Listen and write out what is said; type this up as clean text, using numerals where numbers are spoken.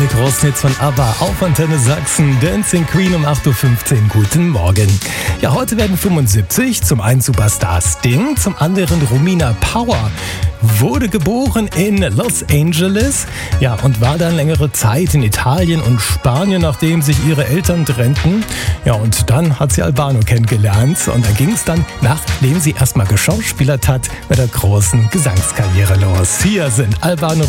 großen Hits von ABBA auf Antenne Sachsen. Dancing Queen um 8.15 Uhr. Guten Morgen. Ja, heute werden 75. Zum einen Superstar Sting, zum anderen Romina Power. Wurde geboren in Los Angeles, ja, und war dann längere Zeit in Italien und Spanien, nachdem sich ihre Eltern trennten. Ja, und dann hat sie Albano kennengelernt und dann ging es dann, nachdem sie erstmal geschauspielert hat, mit der großen Gesangskarriere los. Hier sind Albano